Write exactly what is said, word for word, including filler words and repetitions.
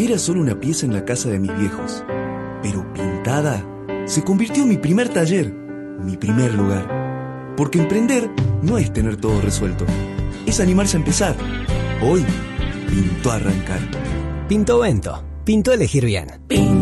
Era solo una pieza en la casa de mis viejos, pero pintada se convirtió en mi primer taller, mi primer lugar. Porque emprender no es tener todo resuelto, es animarse a empezar. Hoy pintó arrancar. Pinto Vento. Pinto elegir bien.